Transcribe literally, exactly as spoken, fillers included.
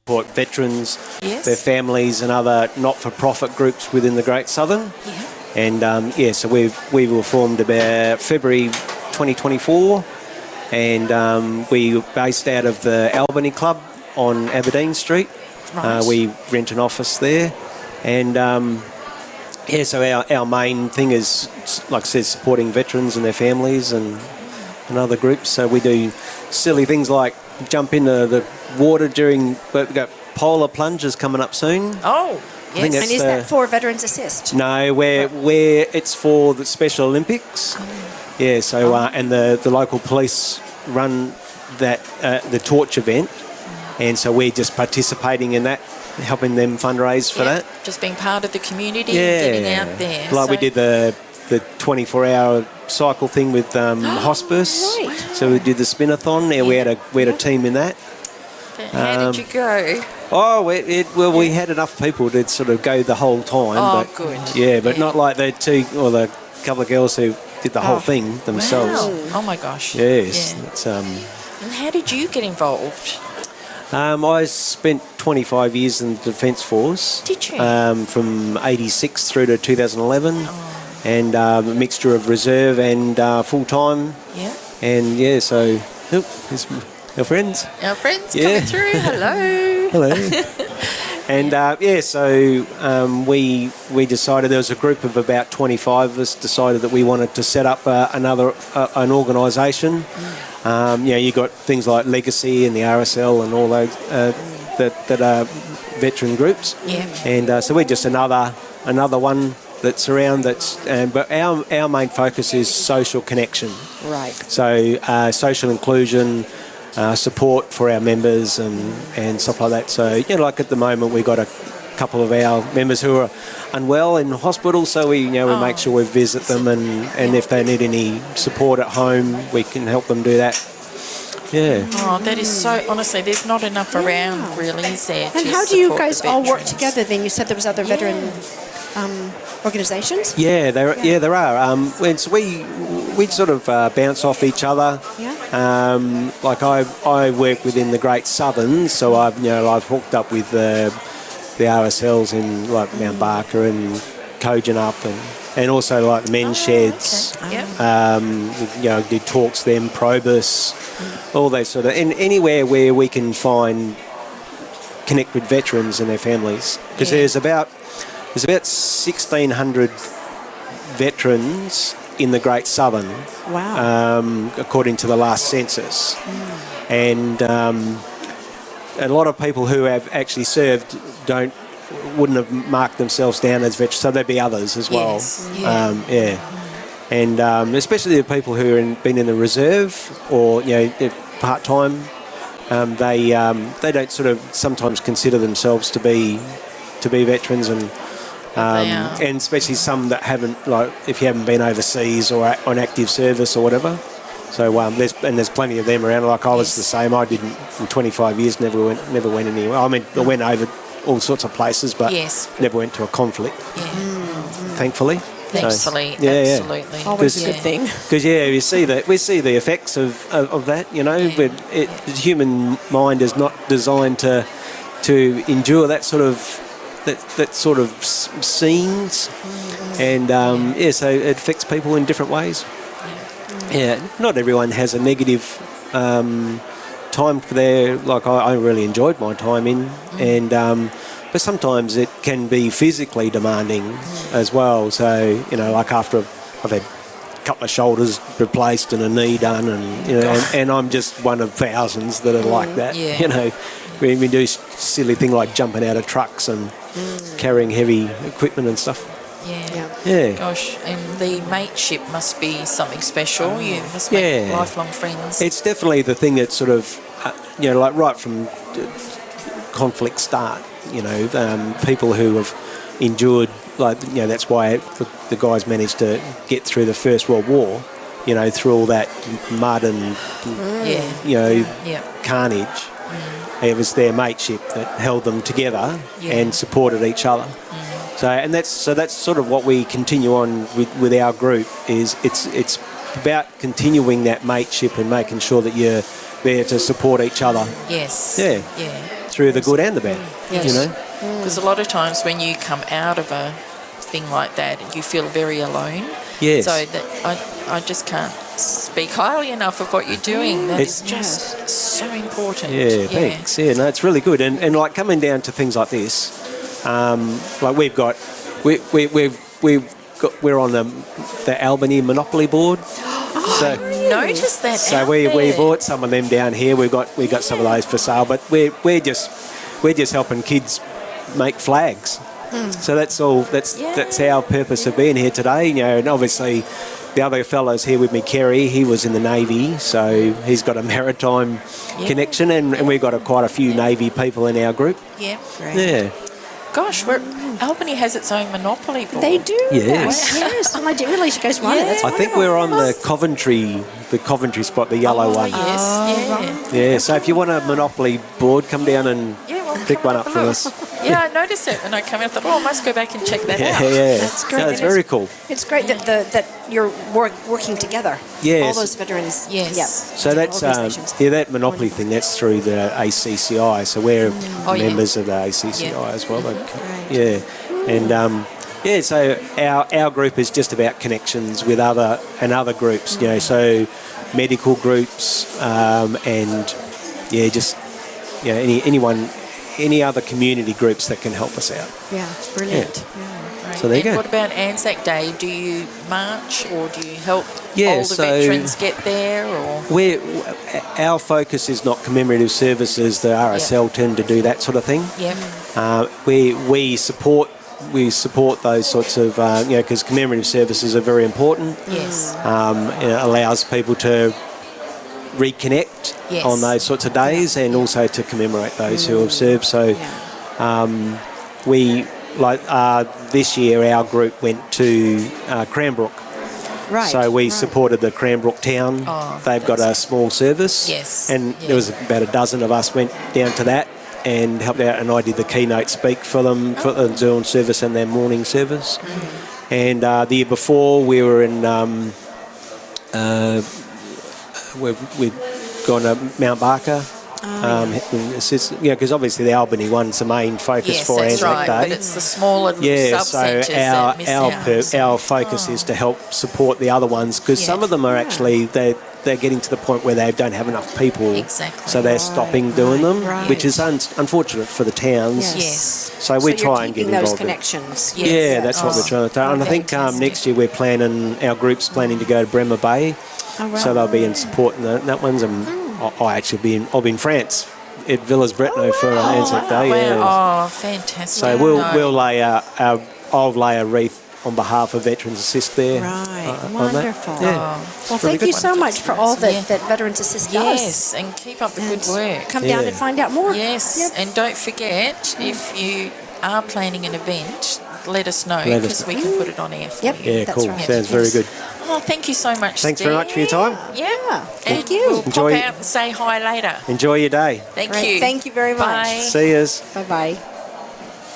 support veterans, Yes. their families and other not-for-profit groups within the Great Southern. Yeah. And um, yeah, so we've, we were formed about February twenty twenty-four, and um, we were based out of the Albany Club on Aberdeen Street. Right. Uh, we rent an office there, and um, yeah, so our, our main thing is, like I said, supporting veterans and their families and, and other groups. So we do silly things like jump into the water during, we've got polar plunges coming up soon. Oh, think yes. that's And is the- that for Veterans Assist? No, where where it's for the Special Olympics. Yeah, so uh, and the, the local police run that uh, the torch event, and so we're just participating in that, helping them fundraise for Yeah, that. Just being part of the community Yeah, and getting out there. like we So- did the the twenty-four hour cycle thing with um, hospice. Right. So we did the spinathon. Yeah, we had a we had a team in that. How um, did you go? Oh, it, it, well, we had enough people to sort of go the whole time. Oh, but, good. Yeah, but Yeah. not like the two or the couple of girls who did the whole thing themselves. Wow. Oh, my gosh. Yes. Yeah. It's, um, And how did you get involved? um, I spent twenty-five years in the Defence Force. Did you? Um, from eighty-six through to two thousand eleven. Oh. And um, a mixture of reserve and uh, full-time. Yeah. And, yeah, so... Oh, there's our friends. Our friends Yeah. coming through. Hello. Hello. And uh, yeah, so um, we we decided, there was a group of about twenty-five of us decided that we wanted to set up uh, another uh, an organisation. Mm. Um, you know, you got things like Legacy and the R S L and all those uh, that that are veteran groups. Yeah. And uh, so we're just another another one that's around. That's um, but our our main focus is social connection. Right. So uh, social inclusion, uh, support for our members and, and stuff like that. So, you know, like at the moment we've got a couple of our members who are unwell in hospital, so we, you know, we Oh. make sure we visit them, and, and if they need any support at home, we can help them do that. Yeah. Oh, that is so, honestly, there's not enough around, really, is there? And to how do you support guys the all work veterans? together then? You said there was other veteran um, organisations? Yeah, there, yeah. there are. Um, and so we we sort of uh, bounce off each other. Yeah. Um, like I, I work within the Great Southern, so I've you know I've hooked up with the the R S Ls in like Mount Barker and Kojonup, and and also like the men's sheds. Okay. Yep. Um, you know, do talks them, Probus, all those sort of, and anywhere where we can find connect with veterans and their families, because Yeah. there's about there's about sixteen hundred veterans in the Great Southern, Wow. um, according to the last census, and um, a lot of people who have actually served don't wouldn't have marked themselves down as veterans, so there'd be others as well. Yes, yeah. Um, yeah. And um, especially the people who have been in the reserve or you know they're part-time, um, they um, they don't sort of sometimes consider themselves to be to be veterans, and um, They are. and especially some that haven't, like if you haven't been overseas or a- on active service or whatever. So um, there's and there's plenty of them around. Like I was Yes. the same. I didn't in twenty-five years never went never went anywhere. I mean I went over all sorts of places, but Yes. never went to a conflict, Yeah. thankfully. Thankfully, So, yeah, yeah. absolutely. Always a Yeah. good thing. Because yeah, we see that we see the effects of, of, of that. You know, but it, the human mind is not designed to to endure that sort of that that sort of s- scenes, and um, yeah, so it affects people in different ways. Yeah, not everyone has a negative um, time for their. Like I, I really enjoyed my time in, and. Um, But sometimes it can be physically demanding as well. So, you know, like after I've had a couple of shoulders replaced and a knee done, and you know, and, and I'm just one of thousands that are like that. Yeah. You know, we, we do s- silly thing like jumping out of trucks and carrying heavy equipment and stuff. Yeah. Yeah. Yeah. Gosh, and the mateship must be something special. You must make Yeah. lifelong friends. It's definitely the thing that sort of, uh, you know, like right from uh, conflict start, you know, um, people who have endured, like, you know, that's why the, the guys managed to get through the First World War, you know, through all that mud and, yeah. you know, Yeah. carnage. It was their mateship that held them together Yeah. and supported each other. So, and that's so that's sort of what we continue on with, with our group. Is it's it's about continuing that mateship and making sure that you're there to support each other Yes. Yeah. Yeah. through the good and the bad. Yes. You know. Because a lot of times when you come out of a thing like that, you feel very alone. Yes. So that I, I just can't speak highly enough of what you're doing. That It's- is just so important. Yeah, thanks. Yeah, no, it's really good. And and like coming down to things like this, um, like we've got, we we we've we've got we're on the the Albany Monopoly board. So Notice that. so out we, we there. bought some of them down here. We've got we got some of those for sale, but we're we're just we're just helping kids make flags. So that's all. That's Yeah. that's our purpose of being here today. You know, and obviously. The other fellows here with me, Kerry, he was in the Navy, so he's got a maritime Yeah. connection, and, and we've got a, quite a few Navy people in our group. Yeah. Great. Yeah. Gosh, we're, Albany has its own monopoly board. They do. Yes. Yes. And I didn't realise you guys won it. That's I think we're on the Coventry, the Coventry spot, the yellow Oh, one. yes. Oh, yeah. Yeah. So if you want a Monopoly board, come down and Yeah, well, pick come one and up have a from look. us. Yeah, I noticed it when I came out. I thought, oh, I must go back and check that Yeah, out. yeah. That's great. No, it's And very cool. It's great that the that you're work, working together. Yes. All those veterans. Yes. Yep. So that's um, organisations. yeah, that Monopoly thing. That's through the A C C I. So we're Oh, yeah. members of the A C C I Yeah. as well. Like, Right. Yeah, and um, yeah. So our our group is just about connections with other and other groups. You know, so medical groups um, and yeah, just yeah, any anyone, any other community groups that can help us out. Yeah. Brilliant. Yeah. Right. So there you And go. what about Anzac Day? Do you march or do you help Yeah, older so- veterans get there? Or We're, our focus is not commemorative services. The R S L tend to do that sort of thing. yeah, Uh, we we support we support those sorts of uh, you know, because commemorative services are very important. yes, Um, it allows people to reconnect Yes. on those sorts of days and also to commemorate those who have served. So Yeah. we like uh, this year our group went to uh, Cranbrook. Right. So we right. supported the Cranbrook town. Oh, They've got a small service. Yes, And yeah. there was about a dozen of us went down to that and helped out, and I did the keynote speak for them for the dawn service and their morning service. Mm-hmm. And uh, the year before we were in, um, uh, we've, we've gone to Mount Barker. um, it's just, you know, because obviously the Albany one's the main focus yes, for that's Anzac right. Day. But it's the smaller little Yeah, sub so centres our that miss our out. per, So- our focus is to help support the other ones because Yeah. some of them are actually they they're getting to the point where they don't have enough people, Exactly. so they're stopping doing them, right. which is un- unfortunate for the towns. Yes. Yes. So So we you're try and get keeping those involved. in- connections. Yes. Yeah, that's what Oh, we're trying to do. And I think um, fantastic. next year we're planning, our group's planning to go to Bremer Bay, Oh, right. so they'll be in support in that, that ones. And I I actually be in, I'll be in France at Villas Bretonneux for wow. Anzac Day. Wow. Yeah. Oh, fantastic. So we'll No. we'll lay a, a I'll lay a wreath on behalf of Veterans Assist there. Right. uh, on that. Wonderful. Yeah. Well, really thank good. you so much for all that, Yeah. that Veterans Assist does. Yes, and keep up the good And work. Come down Yeah. and find out more. Yes, Yep. and don't forget, if you are planning an event, let us know Let us because we can put it on air for Yep. you. Yeah, That's cool. right. Sounds very Yes. good. Oh, thank you so much, Thanks very Steve. much for your time. Yeah. Thank and you. We'll Enjoy- pop out and say hi later. Enjoy your day. Thank Great. you. Thank you very much. Bye. See yous. Bye bye.